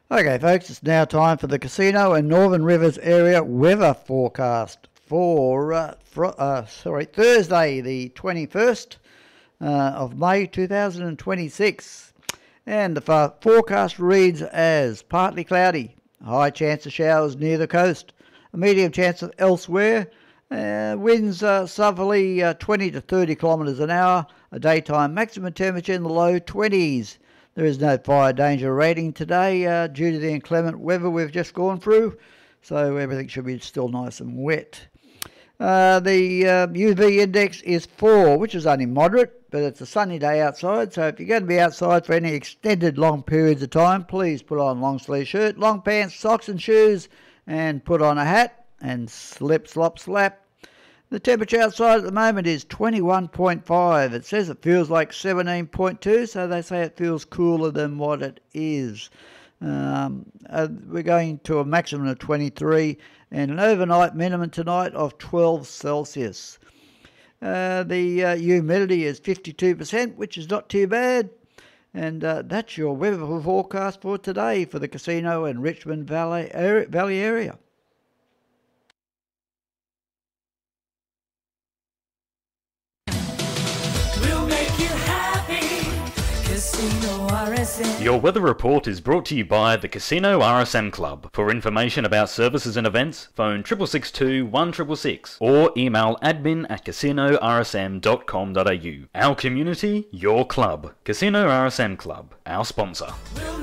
Okay, folks, it's now time for the Casino and Northern Rivers area weather forecast for Thursday, the 21st of May 2026. And the forecast reads as partly cloudy, high chance of showers near the coast, a medium chance of elsewhere, winds southerly 20 to 30 kilometres an hour, a daytime maximum temperature in the low 20s. There is no fire danger rating today due to the inclement weather we've just gone through, so everything should be still nice and wet. The UV index is 4, which is only moderate, but it's a sunny day outside, so if you're going to be outside for any extended long periods of time, please put on a long sleeve shirt, long pants, socks and shoes, and put on a hat and slip, slop, slap. The temperature outside at the moment is 21.5. It says it feels like 17.2, so they say it feels cooler than what it is. We're going to a maximum of 23 and an overnight minimum tonight of 12 Celsius. The humidity is 52%, which is not too bad. And that's your weather forecast for today for the Casino and Richmond Valley area. Your weather report is brought to you by the Casino RSM Club. For information about services and events, phone 6662 1666 or email admin@casinorsm.com.au. Our community, your club. Casino RSM Club, our sponsor.